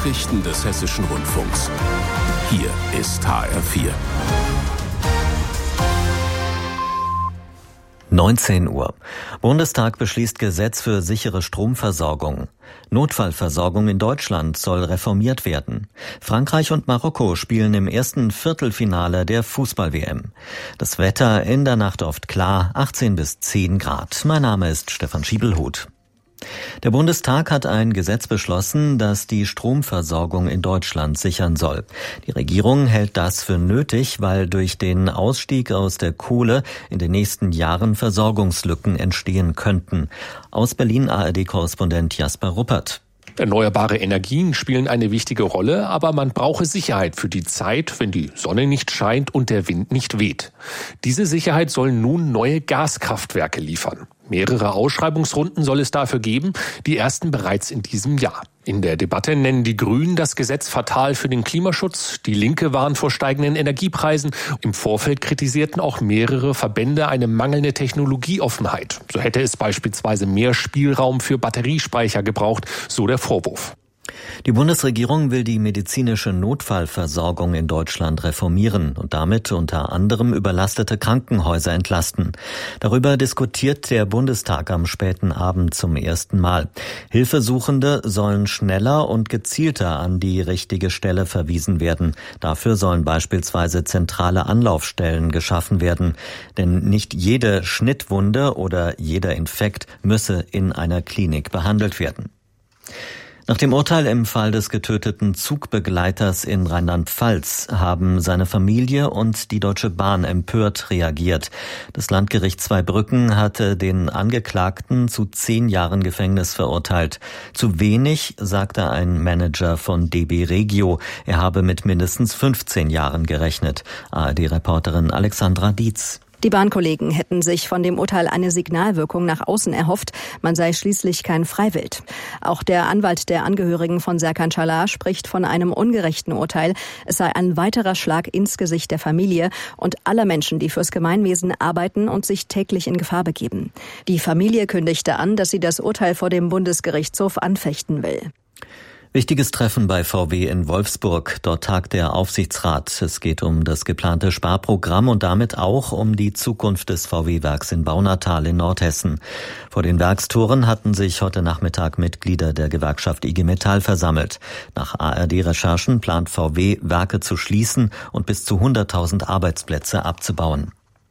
Nachrichten des Hessischen Rundfunks. Hier ist HR4. 19 Uhr. Bundestag beschließt Gesetz für sichere Stromversorgung. Notfallversorgung in Deutschland soll reformiert werden. Frankreich und Marokko spielen im ersten Viertelfinale der Fußball-WM. Das Wetter in der Nacht oft klar, 18 bis 10 Grad. Mein Name ist Stefan Schiebelhuth. Der Bundestag hat ein Gesetz beschlossen, das die Stromversorgung in Deutschland sichern soll. Die Regierung hält das für nötig, weil durch den Ausstieg aus der Kohle in den nächsten Jahren Versorgungslücken entstehen könnten. Aus Berlin ARD-Korrespondent Jasper Ruppert. Erneuerbare Energien spielen eine wichtige Rolle, aber man brauche Sicherheit für die Zeit, wenn die Sonne nicht scheint und der Wind nicht weht. Diese Sicherheit sollen nun neue Gaskraftwerke liefern. Mehrere Ausschreibungsrunden soll es dafür geben, die ersten bereits in diesem Jahr. In der Debatte nennen die Grünen das Gesetz fatal für den Klimaschutz. Die Linke warnt vor steigenden Energiepreisen. Im Vorfeld kritisierten auch mehrere Verbände eine mangelnde Technologieoffenheit. So hätte es beispielsweise mehr Spielraum für Batteriespeicher gebraucht, so der Vorwurf. Die Bundesregierung will die medizinische Notfallversorgung in Deutschland reformieren und damit unter anderem überlastete Krankenhäuser entlasten. Darüber diskutiert der Bundestag am späten Abend zum ersten Mal. Hilfesuchende sollen schneller und gezielter an die richtige Stelle verwiesen werden. Dafür sollen beispielsweise zentrale Anlaufstellen geschaffen werden. Denn nicht jede Schnittwunde oder jeder Infekt müsse in einer Klinik behandelt werden. Nach dem Urteil im Fall des getöteten Zugbegleiters in Rheinland-Pfalz haben seine Familie und die Deutsche Bahn empört reagiert. Das Landgericht Zweibrücken hatte den Angeklagten zu 10 Jahren Gefängnis verurteilt. Zu wenig, sagte ein Manager von DB Regio. Er habe mit mindestens 15 Jahren gerechnet. ARD-Reporterin Alexandra Dietz. Die Bahnkollegen hätten sich von dem Urteil eine Signalwirkung nach außen erhofft. Man sei schließlich kein Freiwild. Auch der Anwalt der Angehörigen von Serkan Çalar spricht von einem ungerechten Urteil. Es sei ein weiterer Schlag ins Gesicht der Familie und aller Menschen, die fürs Gemeinwesen arbeiten und sich täglich in Gefahr begeben. Die Familie kündigte an, dass sie das Urteil vor dem Bundesgerichtshof anfechten will. Wichtiges Treffen bei VW in Wolfsburg. Dort tagt der Aufsichtsrat. Es geht um das geplante Sparprogramm und damit auch um die Zukunft des VW-Werks in Baunatal in Nordhessen. Vor den Werkstoren hatten sich heute Nachmittag Mitglieder der Gewerkschaft IG Metall versammelt. Nach ARD-Recherchen plant VW, Werke zu schließen und bis zu 100.000 Arbeitsplätze abzubauen.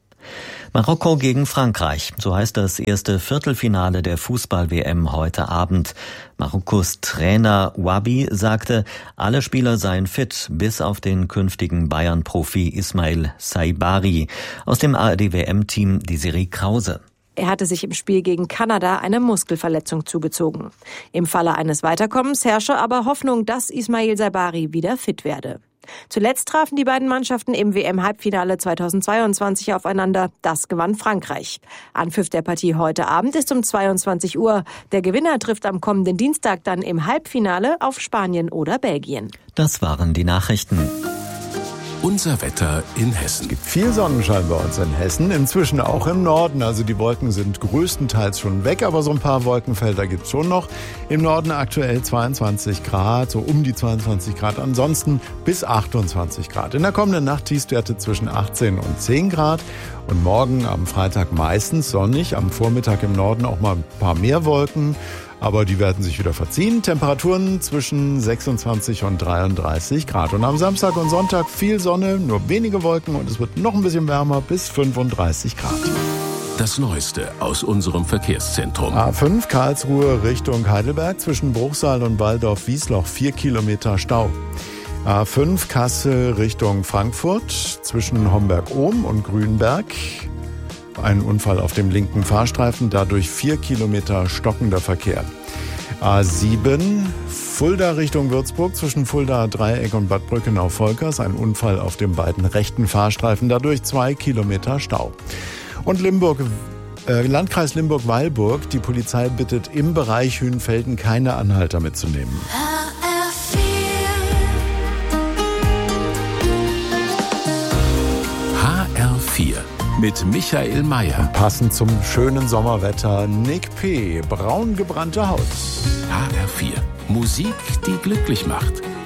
Marokko gegen Frankreich, so heißt das erste Viertelfinale der Fußball-WM heute Abend. Marokkos Trainer Wabi sagte, alle Spieler seien fit, bis auf den künftigen Bayern-Profi Ismail Saibari. Aus dem ARD-WM-Team Desiree Krause. Er hatte sich im Spiel gegen Kanada eine Muskelverletzung zugezogen. Im Falle eines Weiterkommens herrsche aber Hoffnung, dass Ismail Saibari wieder fit werde. Zuletzt trafen die beiden Mannschaften im WM-Halbfinale 2022 aufeinander. Das gewann Frankreich. Anpfiff der Partie heute Abend ist um 22 Uhr. Der Gewinner trifft am kommenden Dienstag dann im Halbfinale auf Spanien oder Belgien. Das waren die Nachrichten. Unser Wetter in Hessen. Es gibt viel Sonnenschein bei uns in Hessen, inzwischen auch im Norden. Also die Wolken sind größtenteils schon weg, aber so ein paar Wolkenfelder gibt es schon noch. Im Norden aktuell 22 Grad, so um die 22 Grad, ansonsten bis 28 Grad. In der kommenden Nacht Tiefstwerte zwischen 18 und 10 Grad. Und morgen am Freitag meistens sonnig, am Vormittag im Norden auch mal ein paar mehr Wolken. Aber die werden sich wieder verziehen. Temperaturen zwischen 26 und 33 Grad. Und am Samstag und Sonntag viel Sonne, nur wenige Wolken und es wird noch ein bisschen wärmer bis 35 Grad. Das Neueste aus unserem Verkehrszentrum. A5 Karlsruhe Richtung Heidelberg zwischen Bruchsal und Walldorf-Wiesloch 4 Kilometer Stau. A5 Kassel Richtung Frankfurt zwischen Homberg-Ohm und Grünberg. Ein Unfall auf dem linken Fahrstreifen, dadurch 4 Kilometer stockender Verkehr. A7 Fulda Richtung Würzburg zwischen Fulda Dreieck und Bad Brückenau-Volkers. Ein Unfall auf den beiden rechten Fahrstreifen, dadurch 2 Kilometer Stau. Und Landkreis Limburg-Weilburg. Die Polizei bittet im Bereich Hünfelden keine Anhalter mitzunehmen. HR4 mit Michael Mayer. Passend zum schönen Sommerwetter Nick P. Braun gebrannte Haut. HR4. Musik, die glücklich macht.